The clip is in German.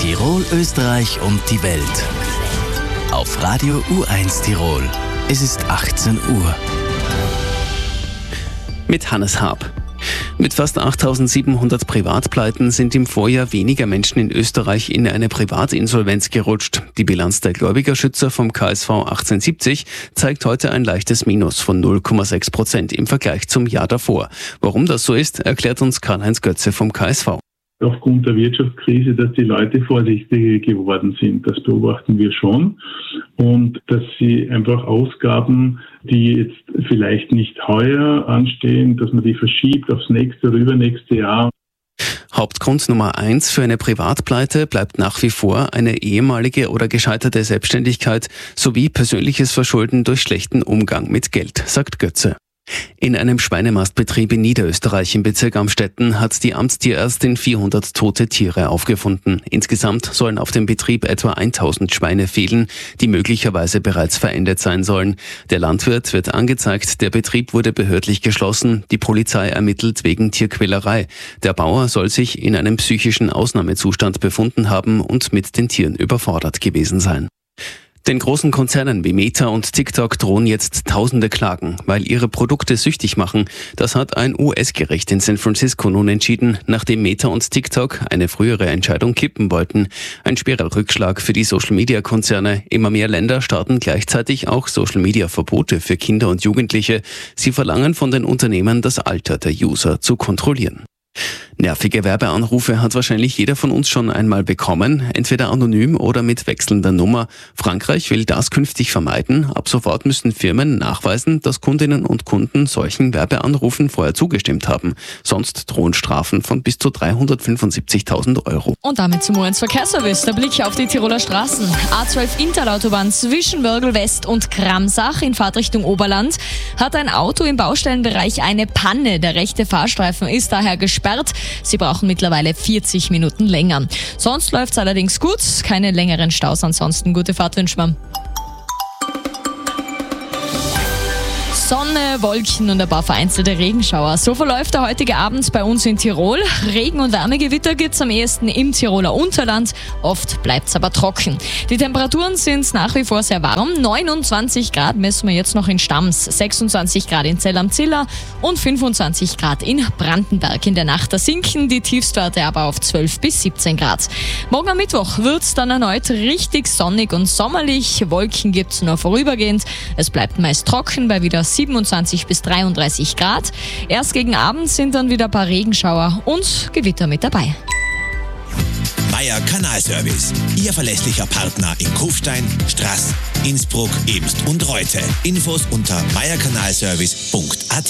Tirol, Österreich und die Welt. Auf Radio U1 Tirol. Es ist 18 Uhr. Mit Hannes Haab. Mit fast 8.700 Privatpleiten sind im Vorjahr weniger Menschen in Österreich in eine Privatinsolvenz gerutscht. Die Bilanz der Gläubigerschützer vom KSV 1870 zeigt heute ein leichtes Minus von 0,6% im Vergleich zum Jahr davor. Warum das so ist, erklärt uns Karl-Heinz Götze vom KSV. Aufgrund der Wirtschaftskrise, dass die Leute vorsichtiger geworden sind. Das beobachten wir schon. Und dass sie einfach Ausgaben, die jetzt vielleicht nicht heuer anstehen, dass man die verschiebt aufs nächste oder übernächste Jahr. Hauptgrund Nummer 1 für eine Privatpleite bleibt nach wie vor eine ehemalige oder gescheiterte Selbstständigkeit sowie persönliches Verschulden durch schlechten Umgang mit Geld, sagt Götze. In einem Schweinemastbetrieb in Niederösterreich im Bezirk Amstetten hat die Amtstierärztin 400 tote Tiere aufgefunden. Insgesamt sollen auf dem Betrieb etwa 1000 Schweine fehlen, die möglicherweise bereits verendet sein sollen. Der Landwirt wird angezeigt, der Betrieb wurde behördlich geschlossen. Die Polizei ermittelt wegen Tierquälerei. Der Bauer soll sich in einem psychischen Ausnahmezustand befunden haben und mit den Tieren überfordert gewesen sein. Den großen Konzernen wie Meta und TikTok drohen jetzt tausende Klagen, weil ihre Produkte süchtig machen. Das hat ein US-Gericht in San Francisco nun entschieden, nachdem Meta und TikTok eine frühere Entscheidung kippen wollten. Ein schwerer Rückschlag für die Social-Media-Konzerne. Immer mehr Länder starten gleichzeitig auch Social-Media-Verbote für Kinder und Jugendliche. Sie verlangen von den Unternehmen, das Alter der User zu kontrollieren. Nervige Werbeanrufe hat wahrscheinlich jeder von uns schon einmal bekommen, entweder anonym oder mit wechselnder Nummer. Frankreich will das künftig vermeiden. Ab sofort müssen Firmen nachweisen, dass Kundinnen und Kunden solchen Werbeanrufen vorher zugestimmt haben. Sonst drohen Strafen von bis zu 375.000 Euro. Und damit zum U1 Verkehrsservice. Der Blick auf die Tiroler Straßen. A12 Interlautobahn zwischen Wörgl West und Kramsach in Fahrtrichtung Oberland hat ein Auto im Baustellenbereich eine Panne. Der rechte Fahrstreifen ist daher gesperrt. Sie brauchen mittlerweile 40 Minuten länger. Sonst läuft es allerdings gut. Keine längeren Staus. Ansonsten gute Fahrt wünschen wir. Sonne, Wolken und ein paar vereinzelte Regenschauer. So verläuft der heutige Abend bei uns in Tirol. Regen- und Wärmegewitter gibt's am ehesten im Tiroler Unterland. Oft bleibt's aber trocken. Die Temperaturen sind nach wie vor sehr warm. 29 Grad messen wir jetzt noch in Stams, 26 Grad in Zell am Ziller und 25 Grad in Brandenberg. In der Nacht da sinken die Tiefstwerte aber auf 12 bis 17 Grad. Morgen am Mittwoch wird's dann erneut richtig sonnig und sommerlich. Wolken gibt's nur vorübergehend. Es bleibt meist trocken bei wieder 27 bis 33 Grad. Erst gegen Abend sind dann wieder ein paar Regenschauer und Gewitter mit dabei. Meier Kanalservice. Ihr verlässlicher Partner in Kufstein, Straß, Innsbruck, Ems und Reute. Infos unter meierkanalservice.at.